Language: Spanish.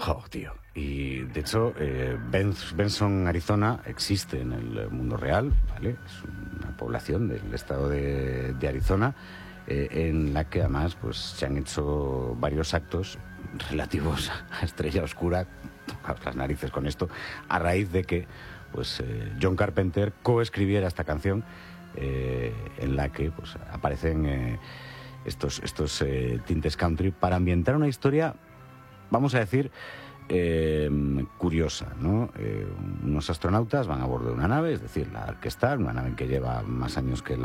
Jo, tío. Y de hecho, Benson, Arizona, existe en el mundo real, ¿vale? Es una población del estado de Arizona, en la que además pues se han hecho varios actos relativos a Estrella Oscura, tocaos las narices con esto, a raíz de que pues John Carpenter coescribiera esta canción, en la que pues aparecen estos tintes country para ambientar una historia, vamos a decir, curiosa, ¿no? Unos astronautas van a bordo de una nave, es decir, la Ark Star, una nave que lleva más años que